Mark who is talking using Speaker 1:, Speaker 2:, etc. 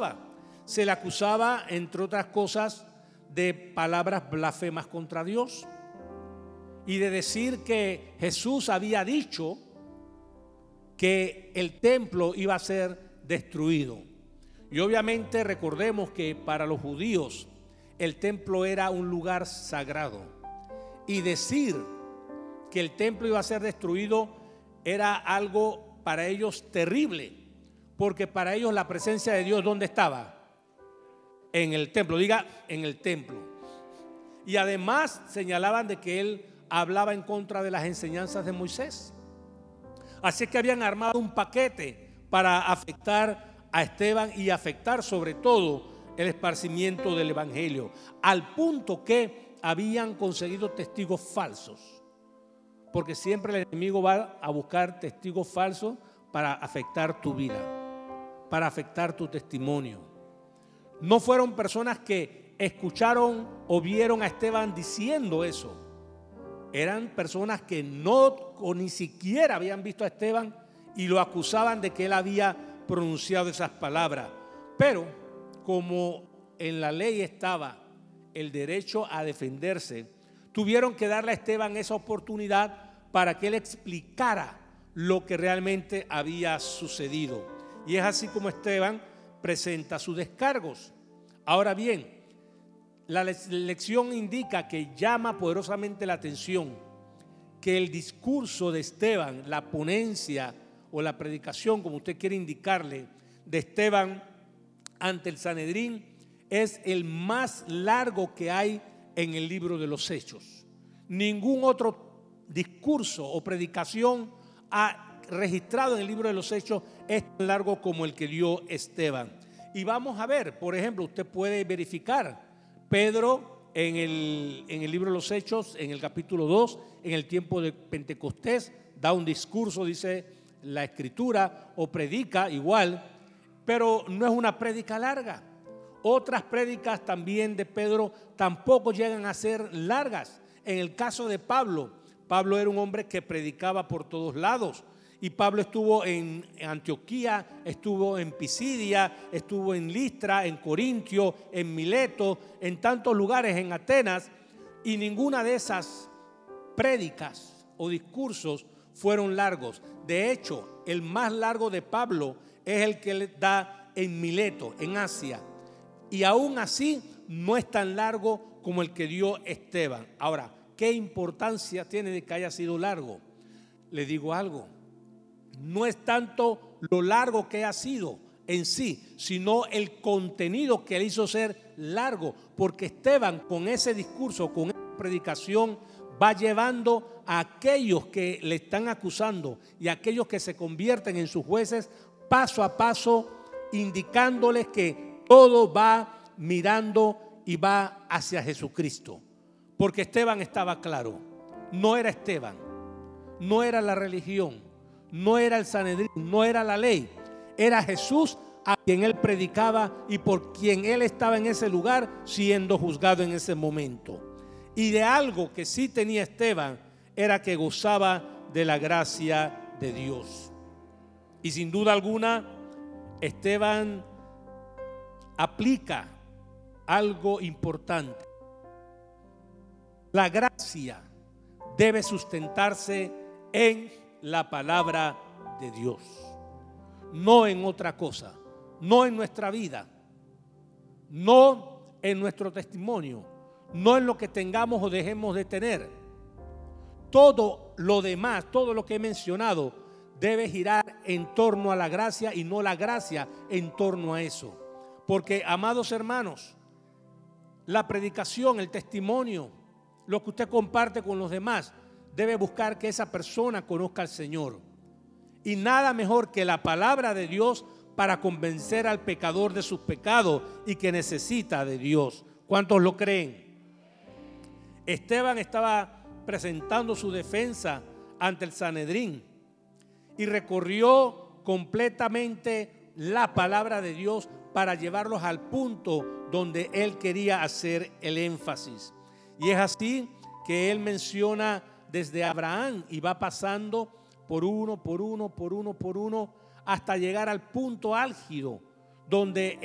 Speaker 1: acusaba. Se le acusaba, entre otras cosas, de palabras blasfemas contra Dios y de decir que Jesús había dicho que el templo iba a ser destruido. Y obviamente recordemos que para los judíos el templo era un lugar sagrado, y decir que el templo iba a ser destruido era algo para ellos terrible, porque para ellos la presencia de Dios, ¿dónde estaba? En el templo. Diga, en el templo. Y además señalaban de que él hablaba en contra de las enseñanzas de Moisés. Así que habían armado un paquete para afectar a Esteban y afectar sobre todo el esparcimiento del evangelio, al punto que habían conseguido testigos falsos, porque siempre el enemigo va a buscar testigos falsos para afectar tu vida, para afectar tu testimonio. No fueron personas que escucharon o vieron a Esteban diciendo eso. Eran personas que no o ni siquiera habían visto a Esteban y lo acusaban de que él había pronunciado esas palabras. Pero como en la ley estaba el derecho a defenderse, tuvieron que darle a Esteban esa oportunidad para que él explicara lo que realmente había sucedido. Y es así como Esteban presenta sus descargos. Ahora bien, la lección indica que llama poderosamente la atención que el discurso de Esteban, la ponencia o la predicación, como usted quiere indicarle, de Esteban ante el Sanedrín es el más largo que hay en el libro de los Hechos. Ningún otro discurso o predicación ha registrado en el libro de los Hechos es tan largo como el que dio Esteban. Y vamos a ver, por ejemplo, usted puede verificar, Pedro en el libro de los Hechos, en el capítulo 2, en el tiempo de Pentecostés, da un discurso, dice la Escritura, o predica igual, pero no es una prédica larga. Otras prédicas también de Pedro tampoco llegan a ser largas. En el caso de Pablo, Pablo era un hombre que predicaba por todos lados. Y Pablo estuvo en Antioquía, estuvo en Pisidia, estuvo en Listra, en Corintio, en Mileto, en tantos lugares, en Atenas. Y ninguna de esas prédicas o discursos fueron largos. De hecho, el más largo de Pablo es el que le da en Mileto, en Asia. Y aún así no es tan largo como el que dio Esteban. Ahora, ¿qué importancia tiene de que haya sido largo? Le digo algo. No es tanto lo largo que ha sido en sí, sino el contenido que le hizo ser largo, porque Esteban con ese discurso, con esa predicación, va llevando a aquellos que le están acusando y a aquellos que se convierten en sus jueces paso a paso, indicándoles que todo va mirando y va hacia Jesucristo. Porque Esteban estaba claro, no era Esteban, no era la religión, no era el Sanedrín, no era la ley, era Jesús a quien él predicaba y por quien él estaba en ese lugar siendo juzgado en ese momento. Y de algo que sí tenía Esteban era que gozaba de la gracia de Dios. Y sin duda alguna, Esteban aplica algo importante. La gracia debe sustentarse en la palabra de Dios, no en otra cosa, no en nuestra vida, no en nuestro testimonio, no en lo que tengamos o dejemos de tener. Todo lo demás, todo lo que he mencionado, debe girar en torno a la gracia y no la gracia en torno a eso. Porque, amados hermanos, la predicación, el testimonio, lo que usted comparte con los demás, debe buscar que esa persona conozca al Señor. Y nada mejor que la palabra de Dios para convencer al pecador de sus pecados y que necesita de Dios. ¿Cuántos lo creen? Esteban estaba presentando su defensa ante el Sanedrín y recorrió completamente la palabra de Dios para llevarlos al punto donde él quería hacer el énfasis. Y es así que él menciona desde Abraham y va pasando por uno, hasta llegar al punto álgido donde